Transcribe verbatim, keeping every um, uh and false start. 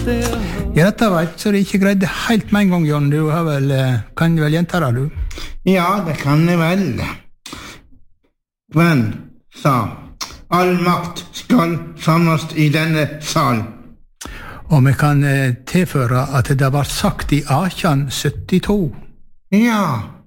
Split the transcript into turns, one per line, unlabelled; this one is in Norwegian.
Ja, dette vet, så det ikke greide helt med en gang, John. Du har vel, kan du vel gjenta det, du?
Ja, det kan jeg vel. Venn sa, all makt skal samles i denne sal.
Og vi kan tilføre at det var sagt i atten syttito.
Ja.